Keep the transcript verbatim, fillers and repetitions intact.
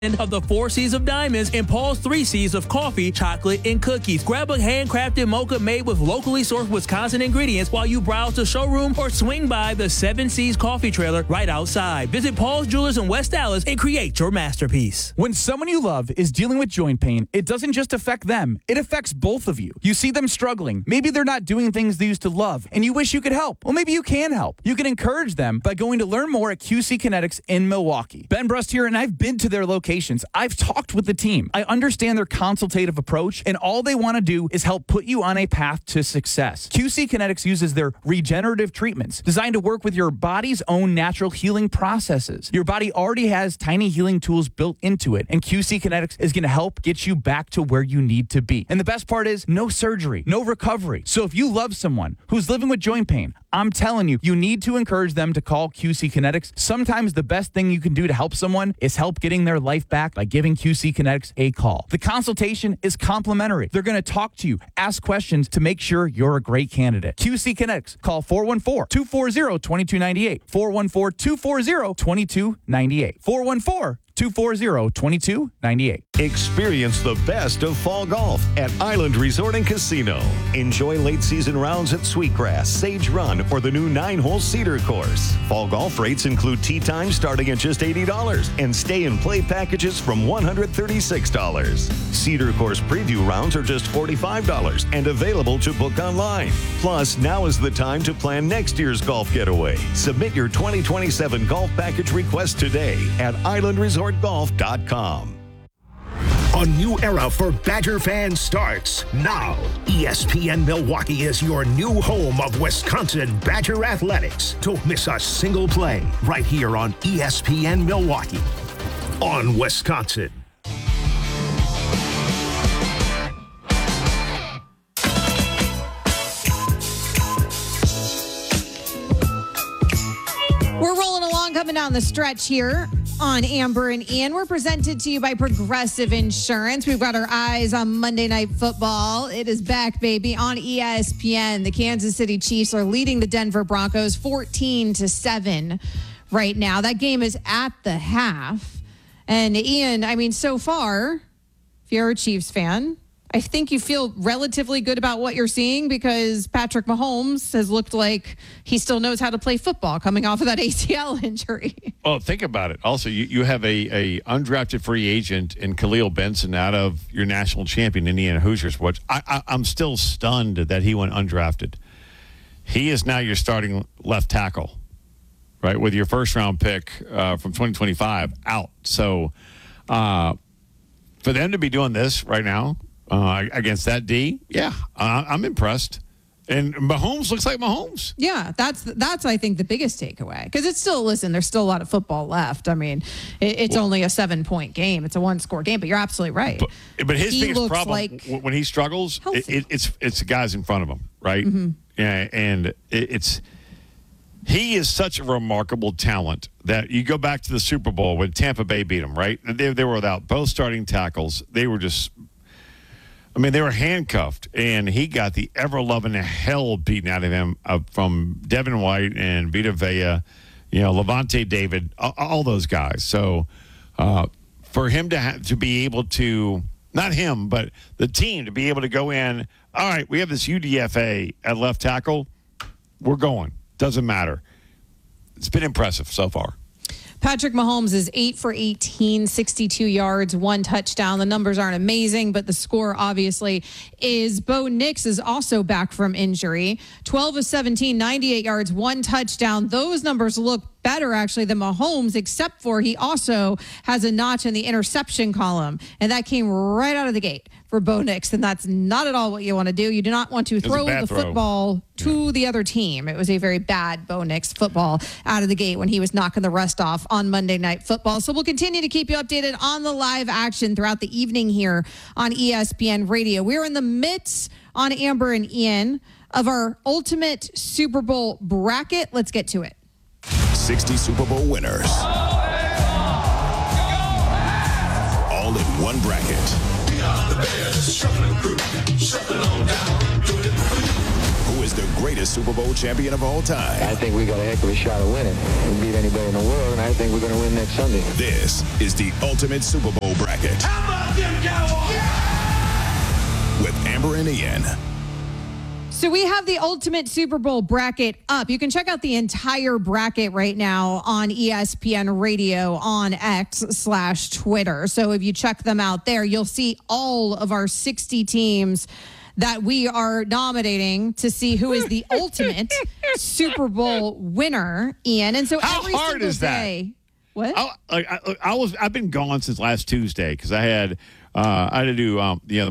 of the four C's of diamonds and Paul's three C's of coffee, chocolate, and cookies. Grab a handcrafted mocha made with locally sourced Wisconsin ingredients while you browse the showroom or swing by the seven C's coffee trailer right outside. Visit Paul's Jewelers in West Dallas and create your masterpiece. When someone you love is dealing with joint pain, it doesn't just affect them, it affects both of you. You see them struggling. Maybe they're not doing things they used to love, and you wish you could help. Well, maybe you can help. You can encourage them by going to learn more at Q C Kinetics in Milwaukee. Ben Brust here, and I've been to their locations. I've talked with the team. I understand their consultative approach, and all they want to do is help put you on a path to success. Q C Kinetics uses their regenerative treatments designed to work with your body's own natural healing processes. Your body already has tiny healing tools built into it, and Q C Kinetics is going to help get you back to where you need to be. And the best part is no surgery, no recovery. So if you love someone who's living with joint pain, I'm telling you, you need to encourage them to call Q C Kinetics. Sometimes the best thing you can do to help someone is help getting their life back by giving Q C Kinetics a call. The consultation is complimentary. They're going to talk to you, ask questions to make sure you're a great candidate. Q C Kinetics. Call four one four, two four zero, two two nine eight. four one four, two four zero, two two nine eight. four one four, two four zero, two two nine eight. Experience the best of fall golf at Island Resort and Casino. Enjoy late season rounds at Sweetgrass, Sage Run, or the new nine-hole Cedar course. Fall golf rates include tee time starting at just eighty dollars and stay and play packages from one hundred thirty-six dollars. Cedar course preview rounds are just forty-five dollars and available to book online. Plus, now is the time to plan next year's golf getaway. Submit your twenty twenty-seven golf package request today at island resort golf dot com. A new era for Badger fans starts now. E S P N Milwaukee is your new home of Wisconsin Badger athletics. Don't miss a single play right here on E S P N Milwaukee on Wisconsin. We're rolling along, coming down the stretch here on Amber and Ian. We're presented to you by Progressive Insurance. We've got our eyes on Monday Night Football. It is back, baby, on E S P N. The Kansas City Chiefs are leading the Denver Broncos fourteen to seven right now. That game is at the half. And Ian, I mean, so far, if you're a Chiefs fan, I think you feel relatively good about what you're seeing because Patrick Mahomes has looked like he still knows how to play football coming off of that A C L injury. Well, think about it. Also, you, you have a, a undrafted free agent in Khalil Benson out of your national champion, Indiana Hoosiers, which I, I, I'm still stunned that he went undrafted. He is now your starting left tackle, right, with your first-round pick uh, from twenty twenty-five out. So uh, for them to be doing this right now, Uh, against that D, yeah, uh, I'm impressed. And Mahomes looks like Mahomes. Yeah, that's, that's I think, the biggest takeaway. Because it's still, listen, there's still a lot of football left. I mean, it, it's well, only a seven-point game. It's a one-score game, but you're absolutely right. But, but his he biggest problem like when he struggles, it, it, it's it's the guys in front of him, right? Mm-hmm. Yeah, and it, it's he is such a remarkable talent that you go back to the Super Bowl when Tampa Bay beat him, right? They, they were without both starting tackles. They were just I mean, they were handcuffed, and he got the ever-loving hell beaten out of him uh, from Devin White and Vita Vea, you know, Levante David, all, all those guys. So uh, for him to ha- to be able to, not him, but the team to be able to go in, all right, we have this U D F A at left tackle, we're going. Doesn't matter. It's been impressive so far. Patrick Mahomes is eight for eighteen, sixty-two yards, one touchdown. The numbers aren't amazing, but the score obviously is. Bo Nix is also back from injury. twelve of seventeen, ninety-eight yards, one touchdown. Those numbers look better, actually, than Mahomes, except for he also has a notch in the interception column, and that came right out of the gate for Bo Nix, and that's not at all what you want to do. You do not want to throw the throw. football to yeah. the other team. It was a very bad Bo Nix football out of the gate when he was knocking the rest off on Monday Night Football. So we'll continue to keep you updated on the live action throughout the evening here on E S P N Radio. We're in the midst on Amber and Ian of our ultimate Super Bowl bracket. Let's get to it. sixty Super Bowl winners. All in one bracket. who is the greatest Super Bowl champion of all time. I think we got a heck of a shot of winning. We beat anybody in the world, and I think we're going to win next Sunday. This is the Ultimate Super Bowl Bracket. How about them Cowboys? Yeah! With Amber and Ian. So we have the Ultimate Super Bowl bracket up. You can check out the entire bracket right now on E S P N Radio on X slash Twitter. So if you check them out there, you'll see all of our sixty teams that we are nominating to see who is the ultimate Super Bowl winner, Ian. And so How every hard single is that? day, what? I, I, I was I've been gone since last Tuesday because I had uh, I had to do um, you know